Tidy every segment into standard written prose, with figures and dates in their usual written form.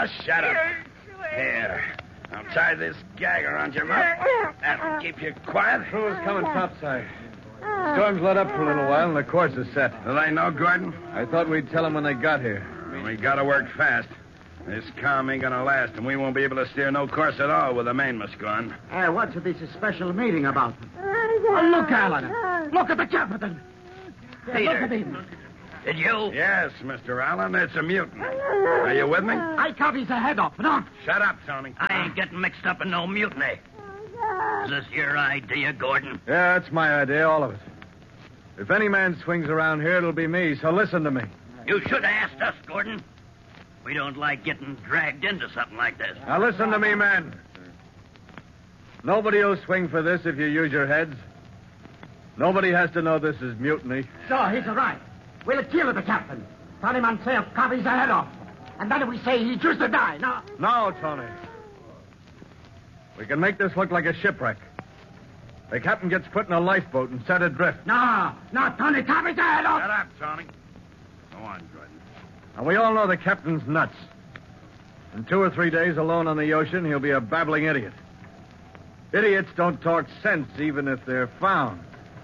Ah, shut up. Here. I'll tie this gag around your mouth. That'll keep you quiet. Crew's coming topside. Storm's let up for a little while, and the course is set. Do they know, Gordon? I thought we'd tell them when they got here. We gotta work fast. This calm ain't gonna last, and we won't be able to steer no course at all with the mainmast gone. What's this special meeting about? Look, Alan. Look at the captain. Peter. Look at him. Did you? Yes, Mr. Allen, it's a mutiny. Are you with me? I cut his head off. No. Shut up, Tony. I ain't getting mixed up in no mutiny. Is this your idea, Gordon? Yeah, that's my idea, all of it. If any man swings around here, it'll be me, so listen to me. You should have asked us, Gordon. We don't like getting dragged into something like this. Now listen to me, men. Nobody will swing for this if you use your heads. Nobody has to know this is mutiny. So, he's right. We'll kill the captain. Tony Mansell cut his head off. And then we say he just to die, no? No, Tony. We can make this look like a shipwreck. The captain gets put in a lifeboat and set adrift. No, Tony, cut his head off. Shut up, Tony. Go on, Gordon. And we all know the captain's nuts. In 2 or 3 days alone on the ocean, he'll be a babbling idiot. Idiots don't talk sense even if they're found.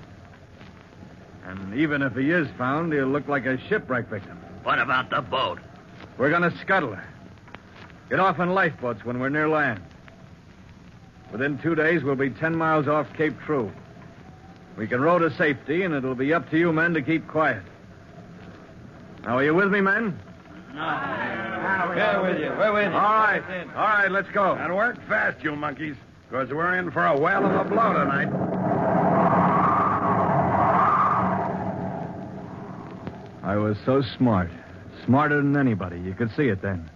And even if he is found, he'll look like a shipwreck victim. What about the boat? We're going to scuttle her. Get off in lifeboats when we're near land. Within 2 days, we'll be 10 miles off Cape True. We can row to safety, and it'll be up to you men to keep quiet. Now, are you with me, men? We're with you. All right, let's go. And work fast, you monkeys, because we're in for a whale of a blow tonight. I was so smart. Smarter than anybody. You could see it then.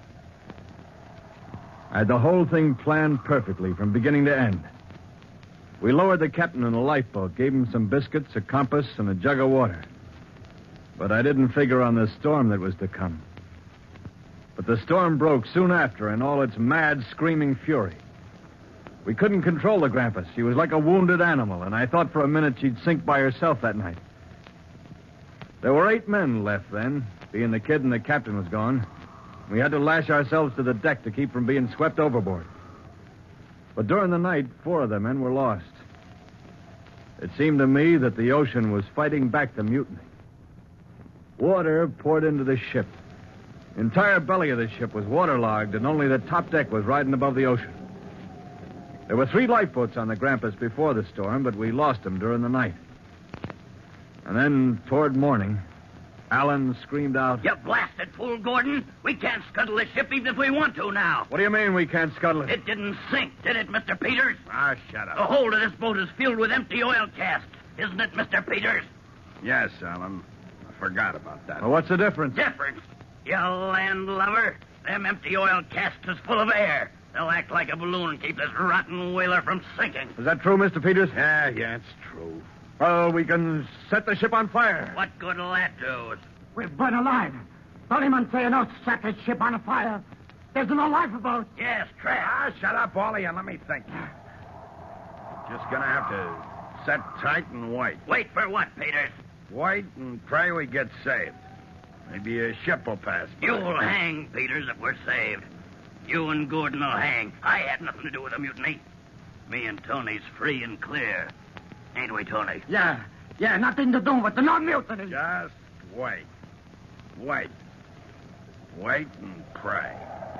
I had the whole thing planned perfectly from beginning to end. We lowered the captain in a lifeboat, gave him some biscuits, a compass, and a jug of water. But I didn't figure on the storm that was to come. But the storm broke soon after in all its mad, screaming fury. We couldn't control the Grampus. She was like a wounded animal, and I thought for a minute she'd sink by herself that night. There were 8 men left then, being the kid and the captain was gone. We had to lash ourselves to the deck to keep from being swept overboard. But during the night, 4 of the men were lost. It seemed to me that the ocean was fighting back the mutiny. Water poured into the ship. The entire belly of the ship was waterlogged, and only the top deck was riding above the ocean. There were 3 lifeboats on the Grampus before the storm, but we lost them during the night. And then, toward morning, Alan screamed out... You blasted fool, Gordon. We can't scuttle the ship even if we want to now. What do you mean we can't scuttle it? It didn't sink, did it, Mr. Peters? Ah, shut up. The hold of this boat is filled with empty oil casks. Isn't it, Mr. Peters? Yes, Alan. I forgot about that. Well, what's the difference? Difference? You landlubber. Them empty oil casks is full of air. They'll act like a balloon and keep this rotten whaler from sinking. Is that true, Mr. Peters? Yeah, it's true. Well, we can set the ship on fire. What good will that do? We're burnt alive. Tony Mansell not set the ship on fire. There's no lifeboat. Yes, Trap. Ah, shut up, Wally, and let me think. Just gonna have to set tight and wait. Wait for what, Peters? Wait and pray we get saved. Maybe a ship will pass by. You'll hang, Peters, if we're saved. You and Gordon will hang. I had nothing to do with the mutiny. Me and Tony's free and clear. Ain't we, Tony? Yeah, nothing to do with the non-mutiny. Just wait. Wait. Wait and pray.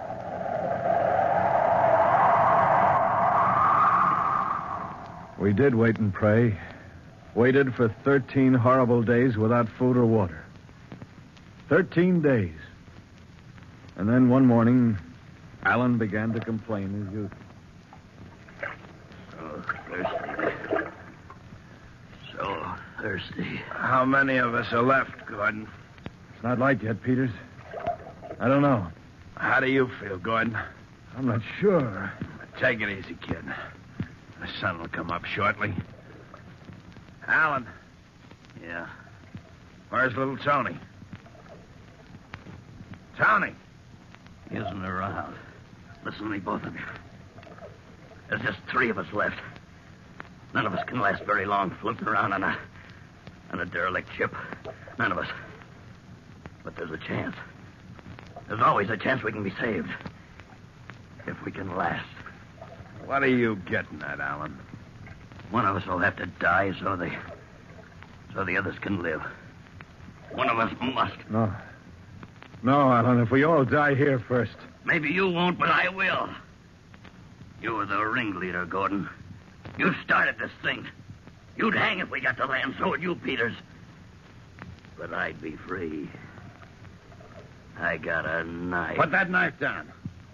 We did wait and pray. Waited for 13 horrible days without food or water. 13 days. And then one morning, Alan began to complain as usual. So thirsty. How many of us are left, Gordon? It's not light yet, Peters. I don't know. How do you feel, Gordon? I'm not sure. Take it easy, kid. The sun will come up shortly. Alan. Yeah. Where's little Tony? Tony. He isn't around. Listen to me, both of you. There's just 3 of us left. None of us can last very long floating around on a derelict ship. None of us. But there's a chance. There's always a chance we can be saved. if we can last. What are you getting at, Alan? One of us will have to die so the others can live. One of us must. No. No, Alan, if we all die here first. Maybe you won't, but I will. You were the ringleader, Gordon. You started this thing. You'd hang if we got the land, so would you, Peters. But I'd be free. I got a knife. Put that knife down.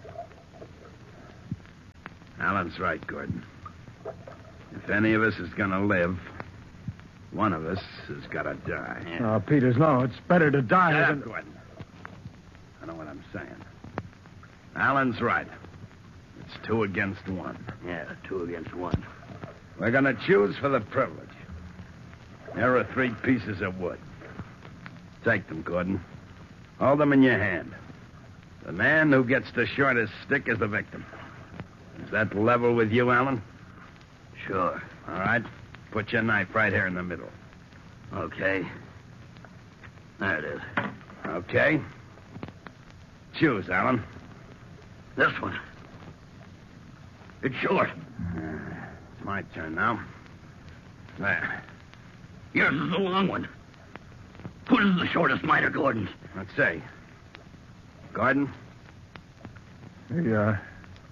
Alan's right, Gordon. If any of us is going to live, one of us has got to die. Yeah. No, Peters, no. It's better to die Shut than... up, Gordon. I know what I'm saying. Alan's right. It's 2 against 1. Yeah, 2 against 1. We're going to choose for the privilege. There are 3 pieces of wood. Take them, Gordon. Hold them in your hand. The man who gets the shortest stick is the victim. Is that level with you, Alan? Sure. All right. Put your knife right here in the middle. Okay. There it is. Okay. Choose, Alan. This one. It's short. It's my turn now. There. Yours is the long one. Whose is the shortest, mine or Gordon's? Let's see. Gordon, Yeah.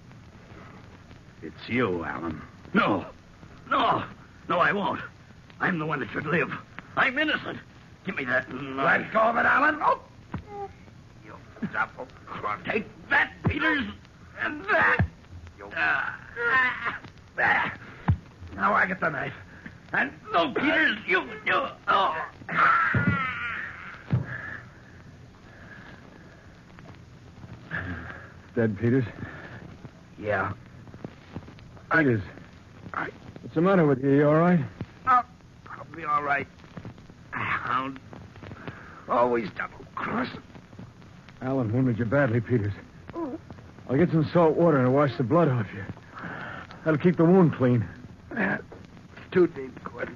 it's you, Alan. No. No. No, I won't. I'm the one that should live. I'm innocent. Give me that knife. Let go of it, Alan. Oh. You double cross. Take that, Peters. And that. There. Now I get the knife. And no, Peters, you. Oh. Dead, Peters? Yeah. Peters. I- What's the matter with you? You all right? I'll be all right. Hound. Always double-cross. Alan wounded you badly, Peters. I'll get some salt water and wash the blood off you. That'll keep the wound clean. It's too deep, Gordon.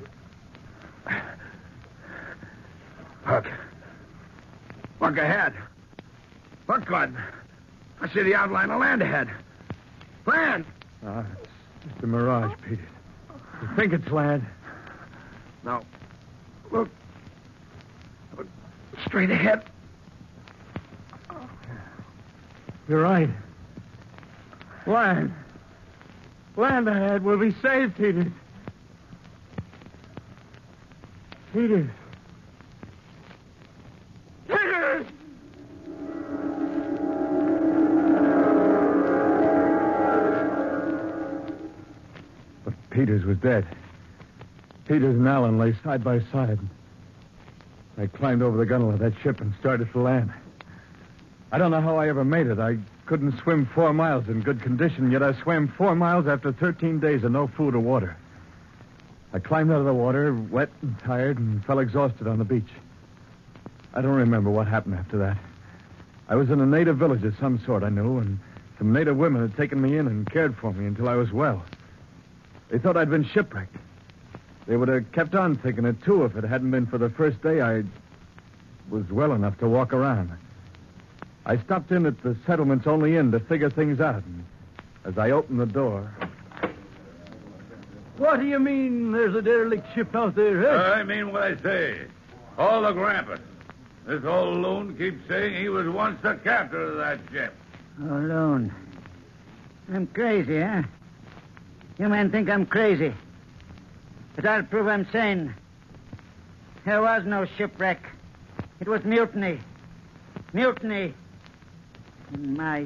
Look. Look ahead. Look, Gordon. I see the outline of land ahead. Land! It's just a mirage, Peters. You think it's land? No. Look. Look straight ahead. You're right. Land. Land ahead. We'll be saved, Peters. Peters. Peters! But Peters was dead. Peters and Alan lay side by side. I climbed over the gunwale of that ship and started for land. I don't know how I ever made it. I couldn't swim 4 miles in good condition, yet I swam 4 miles after 13 days of no food or water. I climbed out of the water, wet and tired, and fell exhausted on the beach. I don't remember what happened after that. I was in a native village of some sort, I knew, and some native women had taken me in and cared for me until I was well. They thought I'd been shipwrecked. They would have kept on thinking it, too, if it hadn't been for the first day I was well enough to walk around. I stopped in at the settlement's only inn to figure things out. And as I opened the door... What do you mean there's a derelict ship out there, I mean what I say. All the grampus. This old loon keeps saying he was once the captain of that ship. Oh, Loon. I'm crazy, huh? You men think I'm crazy. But I'll prove I'm sane. There was no shipwreck. It was mutiny. Mutiny. My